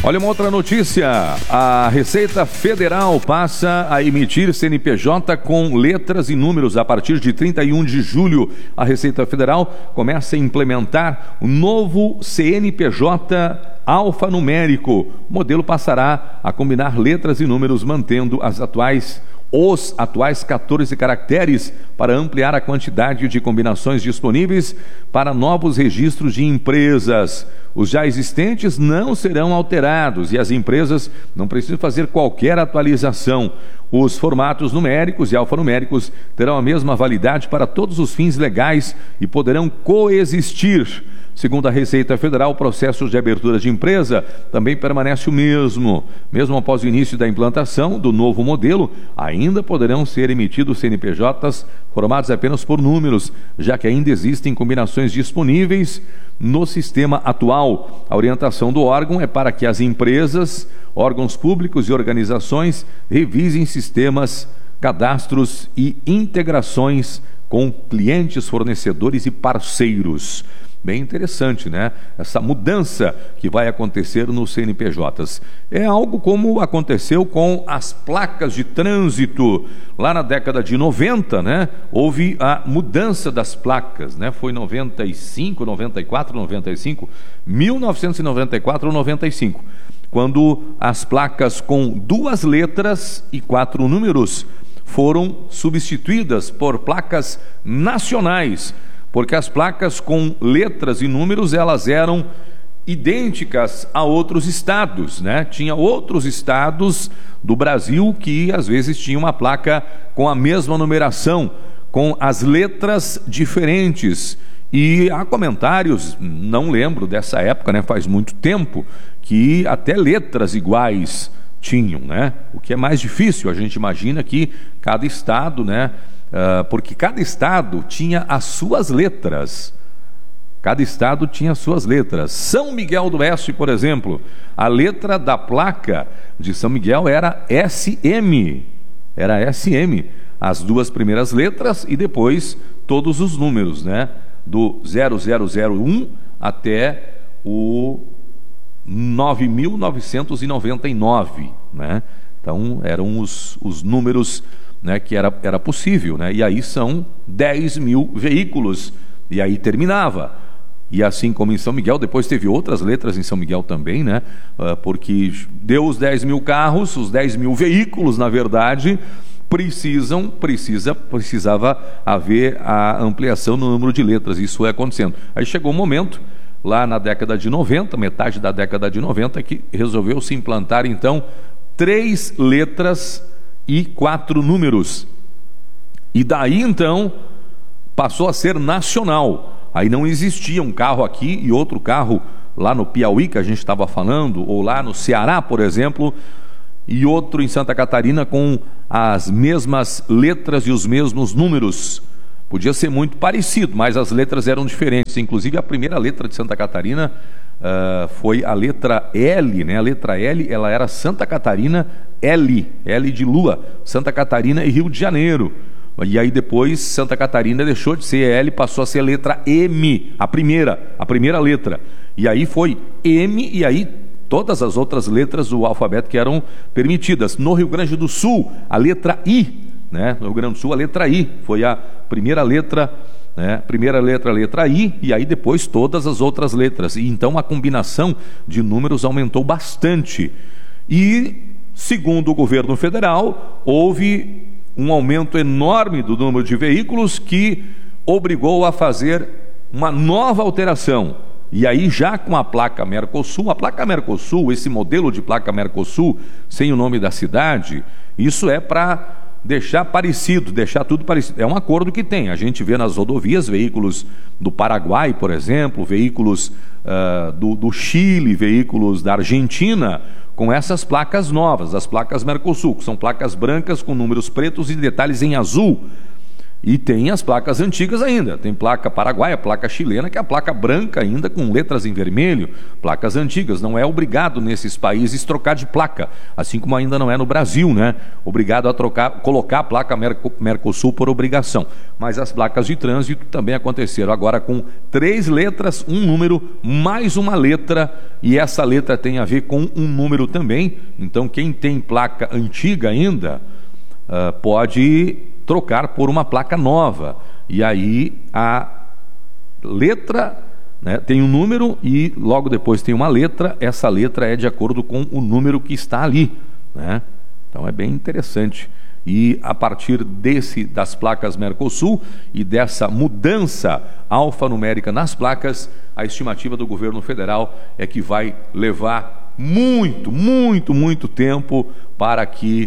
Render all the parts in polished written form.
Olha uma outra notícia, a Receita Federal passa a emitir CNPJ com letras e números. A partir de 31 de julho, a Receita Federal começa a implementar o novo CNPJ alfanumérico. O modelo passará a combinar letras e números, mantendo os atuais 14 caracteres para ampliar a quantidade de combinações disponíveis para novos registros de empresas. Os já existentes não serão alterados e as empresas não precisam fazer qualquer atualização. Os formatos numéricos e alfanuméricos terão a mesma validade para todos os fins legais e poderão coexistir. Segundo a Receita Federal, o processo de abertura de empresa também permanece o mesmo. Mesmo após o início da implantação do novo modelo, ainda poderão ser emitidos CNPJs formados apenas por números, já que ainda existem combinações disponíveis no sistema atual. A orientação do órgão é para que as empresas, órgãos públicos e organizações revisem sistemas, cadastros e integrações com clientes, fornecedores e parceiros. Bem interessante, né? Essa mudança que vai acontecer nos CNPJs. É algo como aconteceu com as placas de trânsito. Lá na década de 90, né? Houve a mudança das placas, né? Foi 95, 94, 95, 1994 ou 95. Quando as placas com 2 letras e 4 números foram substituídas por placas nacionais, porque as placas com letras e números, elas eram idênticas a outros estados, né? Tinha outros estados do Brasil que às vezes tinham uma placa com a mesma numeração, com as letras diferentes. E há comentários, não lembro dessa época, né? Faz muito tempo, que até letras iguais tinham, né? O que é mais difícil, a gente imagina que cada estado, né? Porque cada estado tinha as suas letras. Cada estado tinha as suas letras. São Miguel do Oeste, por exemplo, a letra da placa de São Miguel era SM. Era SM. As 2 primeiras letras e depois todos os números, né? Do 0001 até o 9.999, né? Então eram os números, né, que era possível, né? E aí são 10 mil veículos, e aí terminava. E assim como em São Miguel, depois teve outras letras em São Miguel também, né? Porque deu os 10 mil carros, os 10 mil veículos, na verdade, precisava haver a ampliação no número de letras. Isso foi acontecendo. Aí chegou um momento, lá na década de 90, metade da década de 90, que resolveu se implantar, então, 3 letras e 4 números. E daí então passou a ser nacional. Aí não existia um carro aqui e outro carro lá no Piauí, que a gente estava falando, ou lá no Ceará, por exemplo, e outro em Santa Catarina com as mesmas letras e os mesmos números. Podia ser muito parecido, mas as letras eram diferentes. Inclusive a primeira letra de Santa Catarina foi a letra L, né? A letra L, ela era Santa Catarina L de Lua, Santa Catarina e Rio de Janeiro. E aí depois Santa Catarina deixou de ser L, passou a ser a letra M, a primeira letra. E aí foi M, e aí todas as outras letras do alfabeto que eram permitidas. No Rio Grande do Sul, a letra I, né? No Rio Grande do Sul, a letra I foi a primeira letra, né? Primeira letra, letra I, e aí depois todas as outras letras. E então a combinação de números aumentou bastante. E, segundo o governo federal, houve um aumento enorme do número de veículos que obrigou a fazer uma nova alteração. E aí já com a placa Mercosul, esse modelo de placa Mercosul, sem o nome da cidade, isso é para deixar tudo parecido. É um acordo que tem. A gente vê nas rodovias veículos do Paraguai, por exemplo, veículos do Chile, veículos da Argentina, com essas placas novas, as placas Mercosul, que são placas brancas com números pretos e detalhes em azul. E tem as placas antigas ainda, tem placa paraguaia, placa chilena, que é a placa branca ainda com letras em vermelho, placas antigas. Não é obrigado nesses países trocar de placa, assim como ainda não é no Brasil, né? Obrigado a colocar a placa Mercosul por obrigação. Mas as placas de trânsito também aconteceram agora com 3 letras, um número, mais uma letra, e essa letra tem a ver com um número também. Então quem tem placa antiga ainda pode trocar por uma placa nova, e aí a letra, né, tem um número e logo depois tem uma letra. Essa letra é de acordo com o número que está ali, né? Então é bem interessante. E a partir das placas Mercosul e dessa mudança alfanumérica nas placas, a estimativa do governo federal é que vai levar muito tempo para que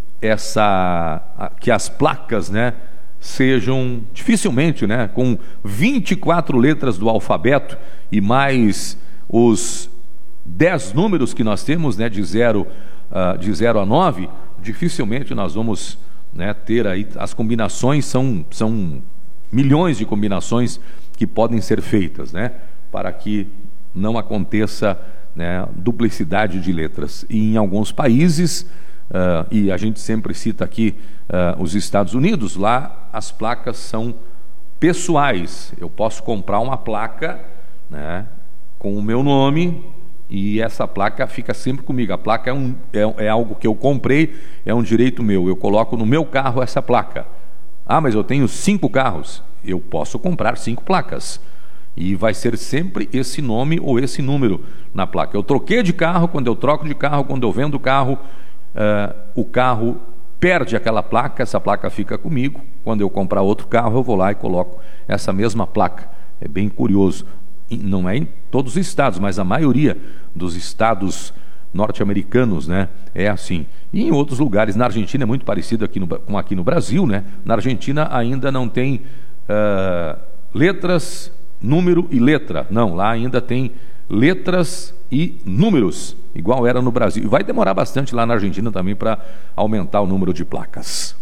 as placas, né, sejam dificilmente, né, com 24 letras do alfabeto e mais os 10 números que nós temos, né, de 0 a 9, dificilmente nós vamos, né, ter aí as combinações. São milhões de combinações que podem ser feitas, né, para que não aconteça, né, duplicidade de letras. E em alguns países, e a gente sempre cita aqui os Estados Unidos, lá as placas são pessoais. Eu posso comprar uma placa, né, com o meu nome, e essa placa fica sempre comigo. A placa é algo que eu comprei, é um direito meu. Eu coloco no meu carro essa placa. Ah, mas eu tenho 5 carros. Eu posso comprar 5 placas. E vai ser sempre esse nome ou esse número na placa. Eu troquei de carro, quando eu troco de carro, quando eu vendo o carro carro perde aquela placa, essa placa fica comigo. Quando eu comprar outro carro, eu vou lá e coloco essa mesma placa. É bem curioso. Não é em todos os estados, mas a maioria dos estados norte-americanos, né, é assim. E em outros lugares, na Argentina é muito parecido com aqui no Brasil, né? Na Argentina ainda não tem letras, número e letra. Não, lá ainda tem letras e números, igual era no Brasil. E vai demorar bastante lá na Argentina também para aumentar o número de placas.